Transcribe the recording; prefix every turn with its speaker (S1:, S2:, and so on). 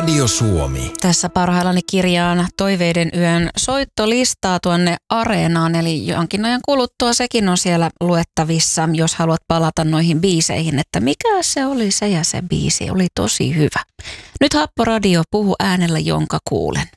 S1: Radio Suomi.
S2: Tässä parhaillani kirjaan Toiveiden yön soittolistaa tuonne Areenaan, eli jonkin ajan kuluttua sekin on siellä luettavissa, jos haluat palata noihin biiseihin, että mikä se oli se ja se biisi, oli tosi hyvä. Nyt Happo Radio, puhu äänellä, jonka kuulen.